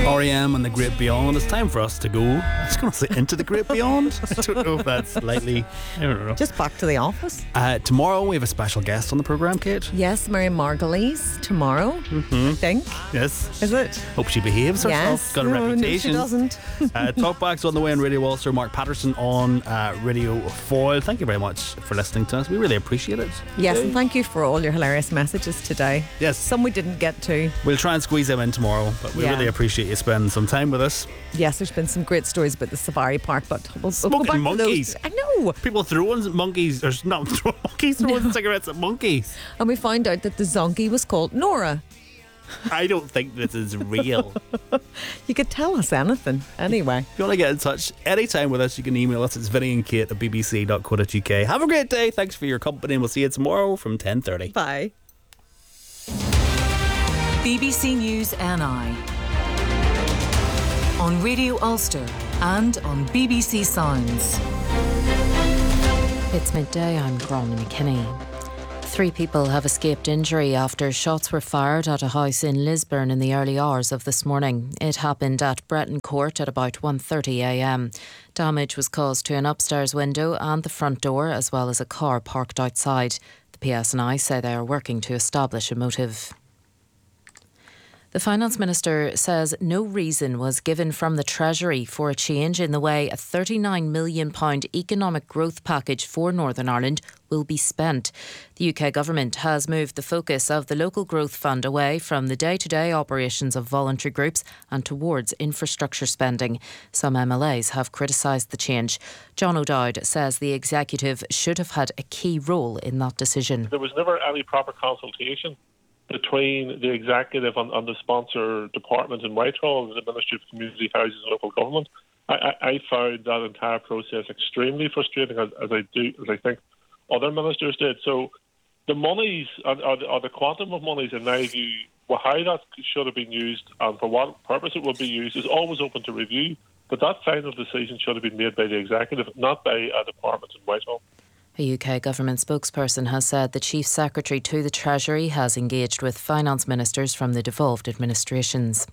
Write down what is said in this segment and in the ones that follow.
R.E.M. and the Great Beyond. It's time for us to go. I was going to say into the Great Beyond. I don't know if that's slightly... I don't know. Just back to the office. Tomorrow we have a special guest on the programme, Kate. Yes, Miriam Margolyes tomorrow, I think. Yes. Is it? Hope she behaves herself. Yes. Got a reputation. No, she doesn't. Talkback's on the way on Radio Ulster. Mark Patterson on Radio Foyle. Thank you very much for listening to us. We really appreciate it. Yes, and thank you for all your hilarious messages today. Yes. Some we didn't get to. We'll try and squeeze them in tomorrow, but we really appreciate you spending some time with us. Yes, there's been some great stories about the safari park, but we'll go back monkeys. to those. I know. People throwing monkeys, or not throwing monkeys, throwing cigarettes at monkeys. And we found out that the zonkey was called Nora. I don't think this is real. You could tell us anything. Anyway. If you want to get in touch anytime with us, you can email us. It's vinnyandkate@bbc.co.uk. Have a great day. Thanks for your company, and we'll see you tomorrow from 10:30. Bye. BBC News NI on Radio Ulster and on BBC Sounds. It's midday, I'm Grona McKinney. 3 people have escaped injury after shots were fired at a house in Lisburn in the early hours of this morning. It happened at Breton Court at about 1:30am. Damage was caused to an upstairs window and the front door, as well as a car parked outside. The PSNI say they are working to establish a motive. The Finance Minister says no reason was given from the Treasury for a change in the way a £39 million economic growth package for Northern Ireland will be spent. The UK Government has moved the focus of the Local Growth Fund away from the day-to-day operations of voluntary groups and towards infrastructure spending. Some MLAs have criticised the change. John O'Dowd says the Executive should have had a key role in that decision. There was never any proper consultation between the executive and the sponsor department in Whitehall, the Ministry of Community Housing and Local Government. I found that entire process extremely frustrating, as I think other ministers did. So the monies, or the quantum of monies, in my view, how that should have been used and for what purpose it will be used is always open to review. But that final decision should have been made by the executive, not by a department in Whitehall. A UK government spokesperson has said the Chief Secretary to the Treasury has engaged with finance ministers from the devolved administrations.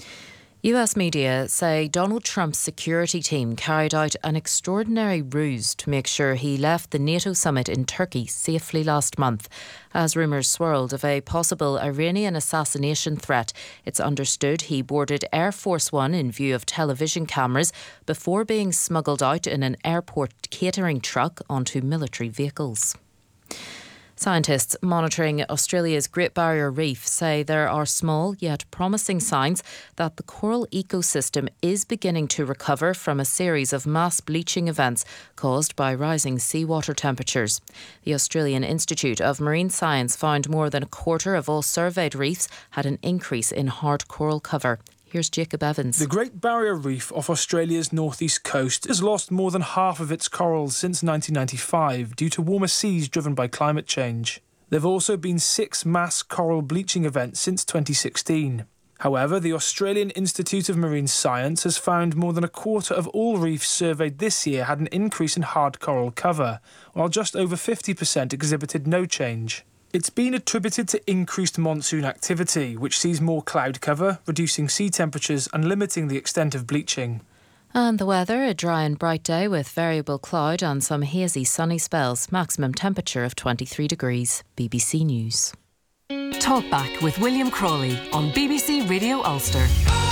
US media say Donald Trump's security team carried out an extraordinary ruse to make sure he left the NATO summit in Turkey safely last month. As rumours swirled of a possible Iranian assassination threat, it's understood he boarded Air Force One in view of television cameras before being smuggled out in an airport catering truck onto military vehicles. Scientists monitoring Australia's Great Barrier Reef say there are small yet promising signs that the coral ecosystem is beginning to recover from a series of mass bleaching events caused by rising seawater temperatures. The Australian Institute of Marine Science found more than a quarter of all surveyed reefs had an increase in hard coral cover. Here's Jacob Evans. The Great Barrier Reef off Australia's northeast coast has lost more than half of its corals since 1995 due to warmer seas driven by climate change. There have also been 6 mass coral bleaching events since 2016. However, the Australian Institute of Marine Science has found more than a quarter of all reefs surveyed this year had an increase in hard coral cover, while just over 50% exhibited no change. It's been attributed to increased monsoon activity, which sees more cloud cover, reducing sea temperatures and limiting the extent of bleaching. And the weather, a dry and bright day with variable cloud and some hazy sunny spells. Maximum temperature of 23 degrees. BBC News. Talkback with William Crawley on BBC Radio Ulster.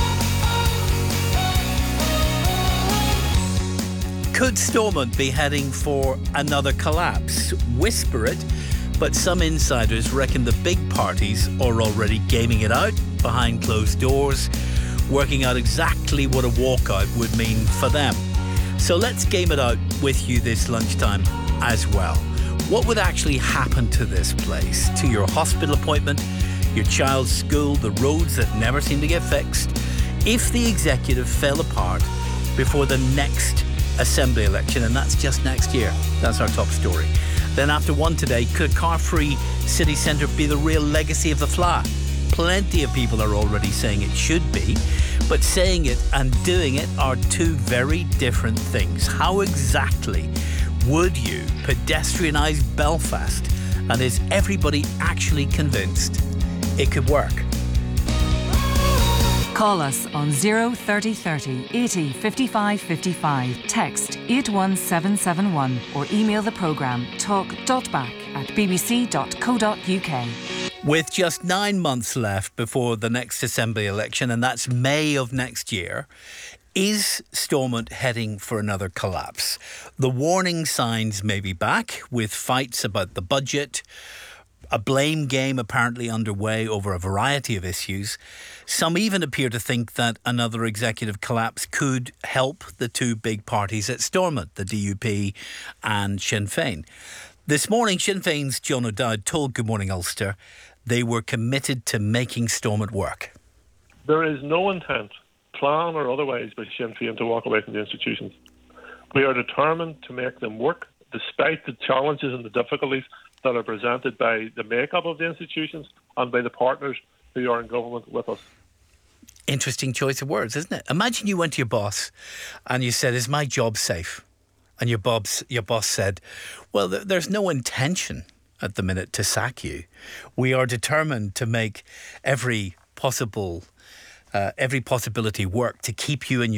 Could Stormont be heading for another collapse? Whisper it. But some insiders reckon the big parties are already gaming it out behind closed doors, working out exactly what a walkout would mean for them. So let's game it out with you this lunchtime as well. What would actually happen to this place? To your hospital appointment, your child's school, the roads that never seem to get fixed? If the executive fell apart before the next Assembly election, and that's just next year, that's our top story. Then after 1 today, could a car-free city centre be the real legacy of the Fleadh? Plenty of people are already saying it should be, but saying it and doing it are 2 very different things. How exactly would you pedestrianise Belfast? And is everybody actually convinced it could work? Call us on 03030 80 55 55. Text 81771 or email the programme talk.back@bbc.co.uk. With just 9 months left before the next Assembly election, and that's May of next year, is Stormont heading for another collapse? The warning signs may be back, with fights about the budget, a blame game apparently underway over a variety of issues. Some even appear to think that another executive collapse could help the two big parties at Stormont, the DUP and Sinn Féin. This morning, Sinn Féin's John O'Dowd told Good Morning Ulster they were committed to making Stormont work. There is no intent, plan or otherwise, by Sinn Féin to walk away from the institutions. We are determined to make them work, despite the challenges and the difficulties that are presented by the makeup of the institutions and by the partners who are in government with us. Interesting choice of words, isn't it? Imagine you went to your boss and you said, "Is my job safe?" And your boss said, "Well, there's no intention at the minute to sack you. We are determined to make every possibility work to keep you in your